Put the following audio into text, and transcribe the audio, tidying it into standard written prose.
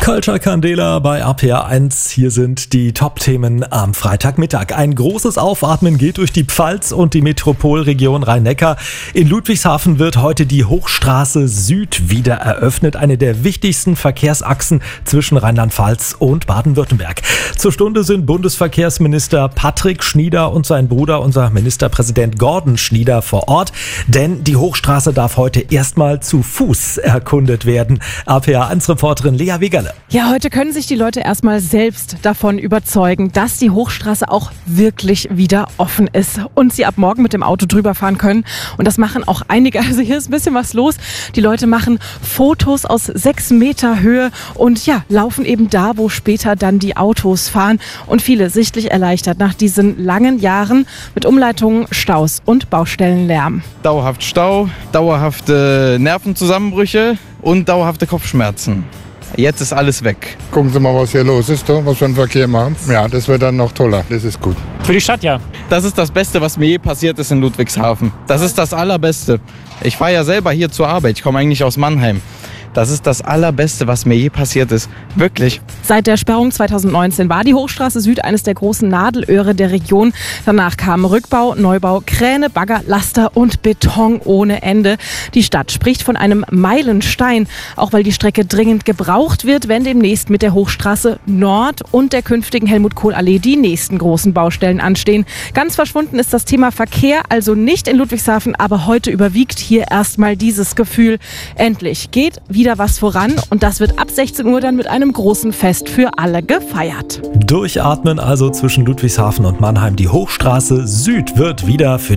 Culture Candela bei RPR1. Hier sind die Top-Themen am Freitagmittag. Ein großes Aufatmen geht durch die Pfalz und die Metropolregion Rhein-Neckar. In Ludwigshafen wird heute die Hochstraße Süd wieder eröffnet, eine der wichtigsten Verkehrsachsen zwischen Rheinland-Pfalz und Baden-Württemberg. Zur Stunde sind Bundesverkehrsminister Patrick Schnieder und sein Bruder, unser Ministerpräsident Gordon Schnieder, vor Ort. Denn die Hochstraße darf heute erstmal zu Fuß erkundet werden. RPR1-Reporterin Lea Wegerle. Ja, heute können sich die Leute erstmal selbst davon überzeugen, dass die Hochstraße auch wirklich wieder offen ist und sie ab morgen mit dem Auto drüber fahren können. Und das machen auch einige. Also hier ist ein bisschen was los. Die Leute machen Fotos aus 6 Meter Höhe und ja, laufen eben da, wo später dann die Autos fahren. Und viele sichtlich erleichtert nach diesen langen Jahren mit Umleitungen, Staus und Baustellenlärm. Dauerhaft Stau, dauerhafte Nervenzusammenbrüche und dauerhafte Kopfschmerzen. Jetzt ist alles weg. Gucken Sie mal, was hier los ist, was wir einen Verkehr machen. Ja, das wird dann noch toller. Das ist gut. Für die Stadt, ja. Das ist das Beste, was mir je passiert ist in Ludwigshafen. Das ist das Allerbeste. Ich fahre ja selber hier zur Arbeit. Ich komme eigentlich aus Mannheim. Das ist das Allerbeste, was mir je passiert ist. Wirklich. Seit der Sperrung 2019 war die Hochstraße Süd eines der großen Nadelöhre der Region. Danach kamen Rückbau, Neubau, Kräne, Bagger, Laster und Beton ohne Ende. Die Stadt spricht von einem Meilenstein, auch weil die Strecke dringend gebraucht wird, wenn demnächst mit der Hochstraße Nord und der künftigen Helmut-Kohl-Allee die nächsten großen Baustellen anstehen. Ganz verschwunden ist das Thema Verkehr, also nicht in Ludwigshafen, aber heute überwiegt hier erstmal dieses Gefühl. Endlich geht wieder was voran und das wird ab 16 Uhr dann mit einem großen Fest für alle gefeiert. Durchatmen also zwischen Ludwigshafen und Mannheim. Die Hochstraße Süd wird wieder für